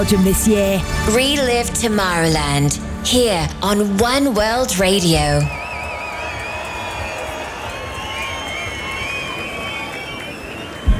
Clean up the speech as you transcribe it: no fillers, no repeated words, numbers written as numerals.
Belgium this year. Relive Tomorrowland here on One World Radio.